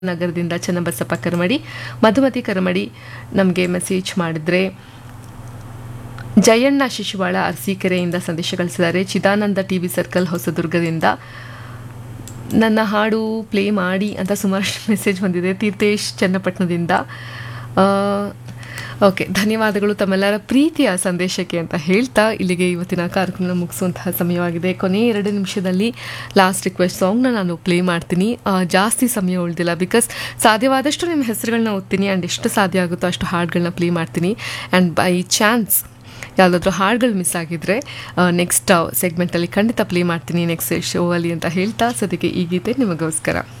ನಗರದಿಂದ ಚನ್ನಬಸಪ್ಪ ಕರಮಡಿ, ಮಧುಮತಿ ಕರಮಡಿ ನಮಗೆ ಮೆಸೇಜ್ ಮಾಡಿದ್ರೆ, ಜಯಣ್ಣ ಶಿಶುವಾಳ ಅರಸೀಕೆರೆಯಿಂದ ಸಂದೇಶ ಕಳಿಸಿದ್ದಾರೆ. ಚಿದಾನಂದ ಟಿವಿ ಸರ್ಕಲ್ ಹೊಸದುರ್ಗದಿಂದ ನನ್ನ ಹಾಡು ಪ್ಲೇ ಮಾಡಿ ಅಂತ ಸುಮಾರು ಮೆಸೇಜ್ ಬಂದಿದೆ. ತೀರ್ಥೇಶ್ ಚನ್ನಪಟ್ಟಣದಿಂದ ಓಕೆ, ಧನ್ಯವಾದಗಳು ತಮ್ಮೆಲ್ಲರ ಪ್ರೀತಿಯ ಸಂದೇಶಕ್ಕೆ ಅಂತ ಹೇಳ್ತಾ ಇಲ್ಲಿಗೆ ಇವತ್ತಿನ ಕಾರ್ಯಕ್ರಮ ಮುಗಿಸುವಂತಹ ಸಮಯವಾಗಿದೆ. ಕೊನೆ 2 ನಿಮಿಷದಲ್ಲಿ ಲಾಸ್ಟ್ ರಿಕ್ವೆಸ್ಟ್ ಸಾಂಗ್ನ ನಾನು ಪ್ಲೇ ಮಾಡ್ತೀನಿ. ಜಾಸ್ತಿ ಸಮಯ ಉಳಿದಿಲ್ಲ, ಬಿಕಾಸ್ ಸಾಧ್ಯವಾದಷ್ಟು ನಿಮ್ಮ ಹೆಸರುಗಳನ್ನ ಓದ್ತೀನಿ ಆ್ಯಂಡ್ ಎಷ್ಟು ಸಾಧ್ಯ ಆಗುತ್ತೋ ಅಷ್ಟು ಹಾಡುಗಳನ್ನ ಪ್ಲೇ ಮಾಡ್ತೀನಿ. ಆ್ಯಂಡ್ ಬೈ ಚಾನ್ಸ್ ಯಾವುದಾದ್ರೂ ಹಾಡುಗಳು ಮಿಸ್ ಆಗಿದ್ರೆ ನೆಕ್ಸ್ಟ್ ಸೆಗ್ಮೆಂಟಲ್ಲಿ ಖಂಡಿತ ಪ್ಲೇ ಮಾಡ್ತೀನಿ ನೆಕ್ಸ್ಟ್ ಶೋ ಅಲ್ಲಿ ಅಂತ ಹೇಳ್ತಾ ಸದ್ಯಕ್ಕೆ ಈ ಗೀತೆ ನಿಮಗೋಸ್ಕರ.